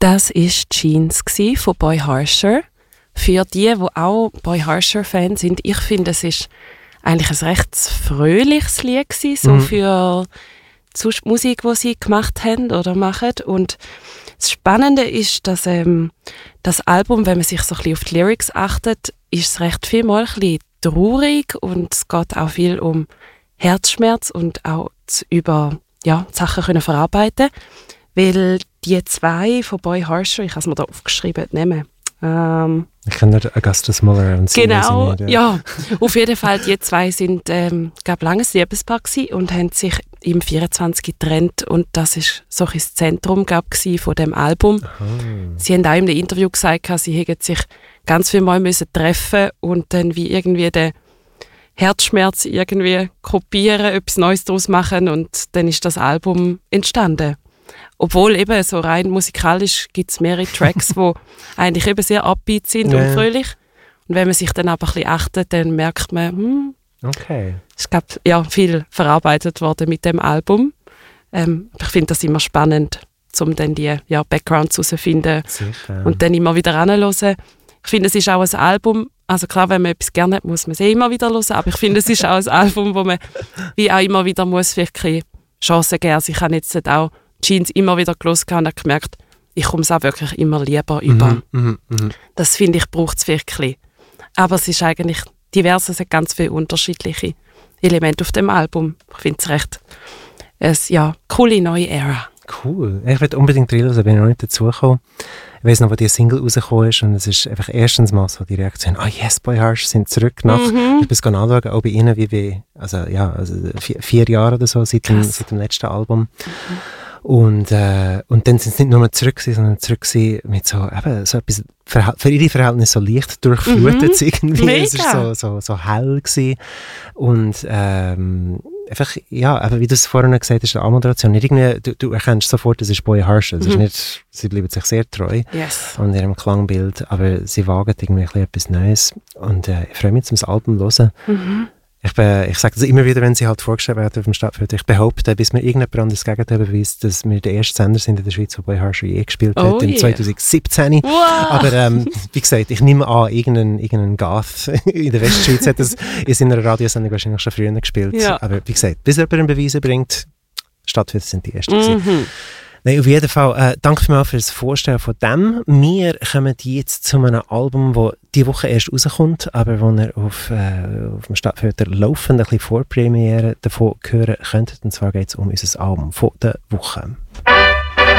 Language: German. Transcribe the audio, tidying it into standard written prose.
Das war Jeans von Boy Harsher. Für die auch Boy Harsher-Fans sind, ich finde, es ist eigentlich ein recht fröhliches Lied gewesen, so für die Musik, die sie gemacht haben oder machen. Und das Spannende ist, dass das Album, wenn man sich so ein bisschen auf die Lyrics achtet, ist es recht vielmal ein bisschen traurig und es geht auch viel um Herzschmerz und auch über Sachen können verarbeiten, weil die zwei von Boy Harsher, ich habe es mir da aufgeschrieben, nehmen. Ich kenne Augustus Muller und so. Genau, ja. Auf jeden Fall, die zwei sind, gab langes Liebespaar gewesen und haben sich im 24 getrennt und das ist so ein das Zentrum von dem Album. Aha. Sie haben auch in einem Interview gesagt, sie hätten sich ganz viel Mal müssen treffen und dann wie irgendwie den Herzschmerz irgendwie kopieren, etwas Neues daraus machen und dann ist das Album entstanden. Obwohl eben so rein musikalisch gibt es mehrere Tracks, die eigentlich eben sehr upbeat sind und fröhlich. Und wenn man sich dann aber ein bisschen achtet, dann merkt man, okay. Es gab viel verarbeitet worden mit dem Album. Ich finde das immer spannend, um dann die Backgrounds herauszufinden und dann immer wieder anzuhören. Ich finde, es ist auch ein Album, also klar, wenn man etwas gerne hat, muss man es immer wieder hören, aber ich finde, es ist auch ein Album, wo man wie auch immer wieder muss wirklich Chancen geben. Also ich habe jetzt auch Jeans immer wieder gehört und habe gemerkt, ich komme es auch wirklich immer lieber über. Das finde ich, braucht es wirklich. Aber es ist eigentlich divers, es hat ganz viele unterschiedliche Elemente auf dem Album. Ich finde es recht eine coole neue Ära. Cool. Ich will unbedingt reinhören, bin ich noch nicht dazugekommen. Ich weiss noch, wo die Single rausgekommen ist und es ist einfach erstens mal so die Reaktion, yes, Boy Harsher sind zurück nach, ich muss anschauen, auch bei ihnen wie 4 Jahre oder so seit dem letzten Album. Und dann sind sie nicht nur zurück gewesen, sondern zurück mit so etwas, für ihre Verhältnisse so leicht durchflutet irgendwie. Mega. Es war so hell gewesen. Und einfach, aber wie du es vorhin gesagt hast, die Anmoderation, nicht irgendwie, du erkennst sofort, das ist Boy Harsher. Es ist nicht, sie bleiben sich sehr treu an ihrem Klangbild, aber sie wagen irgendwie etwas Neues. Und ich freue mich, das Album zu hören. Ich sage das immer wieder, wenn sie halt vorgestellt werden auf dem Stadtfeld. Ich behaupte, bis mir irgendjemand anderes das Gegenteil beweist, dass wir der erste Sender sind in der Schweiz, wo Boy Harsher je gespielt hat, in 2017. Wow. Aber wie gesagt, ich nehme an, irgendein Gath in der Westschweiz hat das in seiner Radiosendung wahrscheinlich schon früher gespielt. Ja. Aber wie gesagt, bis jemand einen Beweis bringt, Stadtfelder sind die ersten. Nein, auf jeden Fall, danke vielmals für das Vorstellen von dem. Wir kommen jetzt zu einem Album, das diese Woche erst rauskommt, aber wo ihr auf dem Stadtfelder laufend ein bisschen Vorpremiere davon hören könntet. Und zwar geht es um unser Album von der Woche.